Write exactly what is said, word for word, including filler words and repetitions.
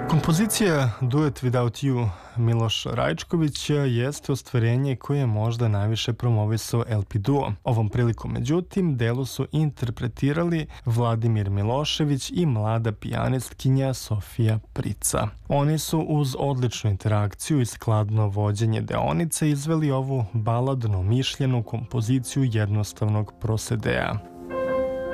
Kompozicija Duet Without You Miloša Rajčkovića jeste ostvarenje koje je možda najviše promovisao el pe Duo. Ovom prilikom, međutim, delo su interpretirali Vladimir Milošević i mlada pijanistkinja Sofija Prica. Oni su uz odličnu interakciju i skladno vođenje deonice izveli ovu baladno mišljenu kompoziciju jednostavnog prosedea.